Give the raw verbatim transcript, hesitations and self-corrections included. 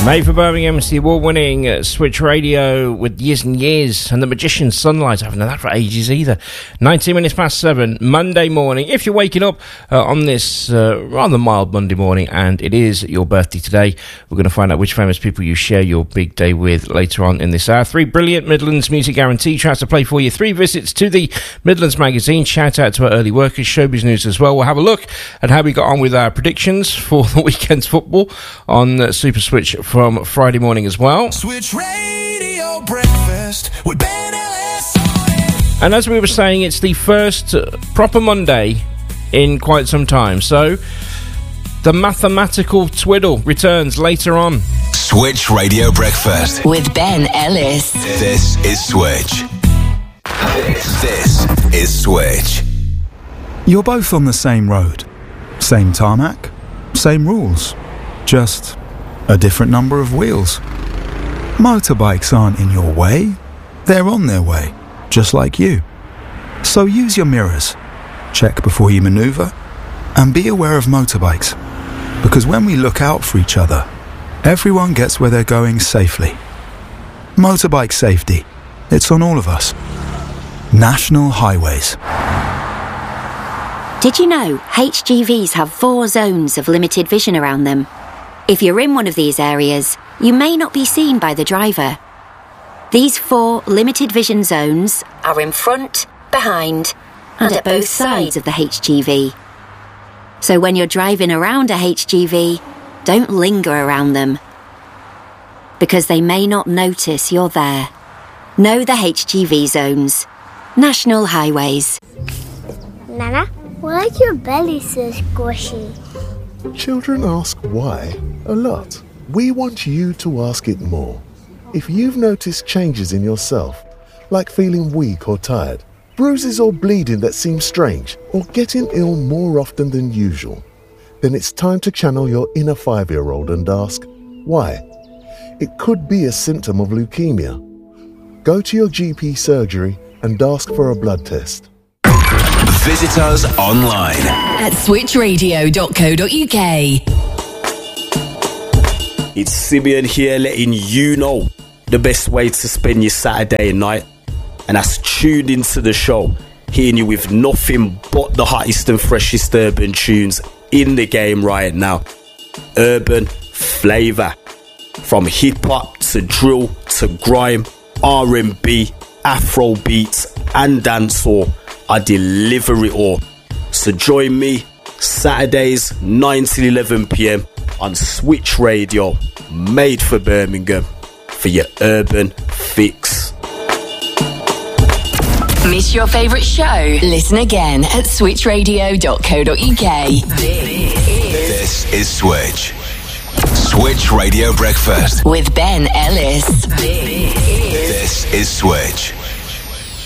Made for Birmingham, it's the award-winning uh, Switch Radio with Years and Years and The Magician's Sunlight. I haven't done that for ages either. nineteen minutes past seven, Monday morning. If you're waking up uh, on this uh, rather mild Monday morning and it is your birthday today, we're going to find out which famous people you share your big day with later on in this hour. Three brilliant Midlands Music Guarantee tracks to play for you. Three visits to the Midlands Magazine. Shout out to our early workers. Showbiz News as well. We'll have a look at how we got on with our predictions for the weekend's football on uh, Super Switch from Friday morning as well. Switch Radio Breakfast with Ben Ellis. And as we were saying, it's the first uh, proper Monday in quite some time. So the mathematical twiddle returns later on. Switch Radio Breakfast with Ben Ellis. This is Switch. This, this is Switch. You're both on the same road. Same tarmac. Same rules. Just a different number of wheels. Motorbikes aren't in your way. They're on their way, just like you. So use your mirrors. Check before you maneuver. And be aware of motorbikes. Because when we look out for each other, everyone gets where they're going safely. Motorbike safety. It's on all of us. National Highways. Did you know H G Vs have four zones of limited vision around them? If you're in one of these areas, you may not be seen by the driver. These four limited vision zones are in front, behind, and at both sides of the H G V. So when you're driving around a H G V, don't linger around them, because they may not notice you're there. Know the H G V zones. National Highways. Nana, why is your belly so squishy? Children ask why a lot. We want you to ask it more. If you've noticed changes in yourself, like feeling weak or tired, bruises or bleeding that seem strange, or getting ill more often than usual, then it's time to channel your inner five-year-old and ask, why? It could be a symptom of leukemia. Go to your G P surgery and ask for a blood test. Visit us online at switch radio dot co dot uk. It's Simeon here, letting you know the best way to spend your Saturday night, and that's tuned into the show, hitting you with nothing but the hottest and freshest urban tunes in the game right now. Urban flavour, from hip hop to drill to grime, R and B, Afro beats and dancehall. I deliver it all. So join me Saturdays nine till eleven p.m. on Switch Radio, made for Birmingham, for your urban fix. Miss your favourite show? Listen again at switch radio dot co dot uk. This is Switch. Switch Radio Breakfast with Ben Ellis. This is Switch.